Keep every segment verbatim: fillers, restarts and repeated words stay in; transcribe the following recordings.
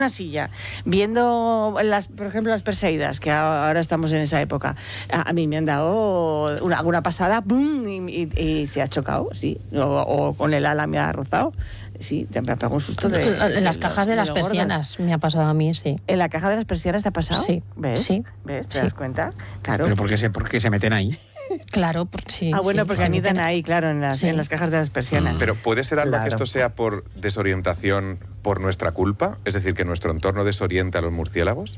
una silla, viendo, las, por ejemplo, las Perseidas, que ahora estamos en esa época, a, a mí me han dado una, alguna pasada, ¡pum! Y, y, y se ha chocado, sí, o, o con el ala me ha rozado, sí, te me pegó un susto de... En de las lo, cajas de, de las persianas me ha pasado a mí, sí. ¿En la caja de las persianas te ha pasado? Sí. ¿Ves? Sí. ¿Ves? ¿Te sí. das cuenta? Claro. ¿Pero por qué se, por qué se meten ahí? Claro, sí. Ah, bueno, sí, porque anidan ahí, claro, en las, sí. en las cajas de las persianas. Pero ¿puede ser, Alba, Claro. que esto sea por desorientación por nuestra culpa? Es decir, que nuestro entorno desoriente a los murciélagos.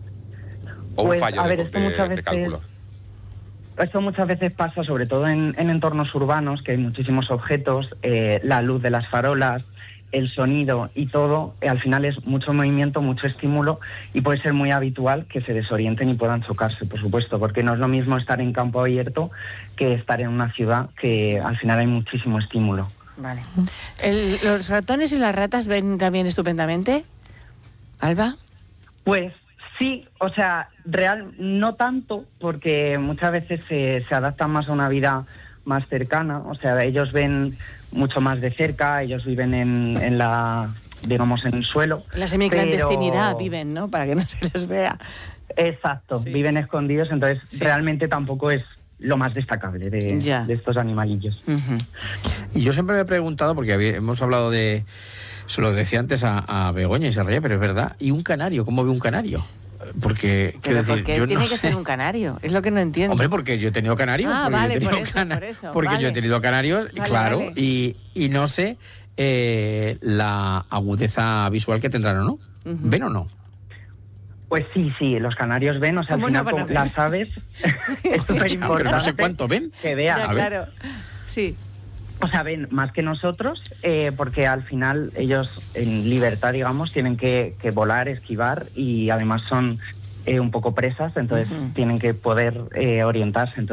¿O Pues, un fallo a ver, de, esto de- muchas de veces- cálculo? Esto muchas veces pasa, sobre todo en, en entornos urbanos, que hay muchísimos objetos, eh, la luz de las farolas, el sonido y todo, eh, al final es mucho movimiento, mucho estímulo y puede ser muy habitual que se desorienten y puedan chocarse, por supuesto, porque no es lo mismo estar en campo abierto que estar en una ciudad que al final hay muchísimo estímulo. Vale. El- ¿Los ratones y las ratas ven también estupendamente? ¿Alba? Pues sí, o sea, real no tanto, porque muchas veces se, se adaptan más a una vida más cercana, o sea, ellos ven mucho más de cerca, ellos viven en, en la, digamos, en el suelo. En la semiclandestinidad pero- viven, ¿no? Para que no se les vea. Exacto, Sí. viven escondidos, entonces Sí. realmente tampoco es lo más destacable de, Ya. de estos animalillos. Ujú. Y yo siempre me he preguntado, porque había- hemos hablado de... Se lo decía antes a, a Begoña y se reía, pero es verdad. ¿Y un canario? ¿Cómo ve un canario? Porque, quiero Pero decir, ¿por qué yo tiene no que sé. ser un canario? Es lo que no entiendo. Hombre, porque yo he tenido canarios. Ah, porque vale, yo he por tenido eso, cana- por eso, Porque vale. yo he tenido canarios, y Vale, claro, vale. Y, y no sé eh, la agudeza visual que tendrán o no. Ujú. ¿Ven o no? Pues sí, sí, los canarios ven, o sea, al ¿Cómo no final van a con ver? las aves es súper Ya, importante pero no sé cuánto ven. que Ya, vean. A ver. claro. Sí. O sea, ven más que nosotros, eh, porque al final ellos en libertad, digamos, tienen que, que volar, esquivar y además son eh, un poco presas, entonces Ujú. tienen que poder eh, orientarse. Entonces,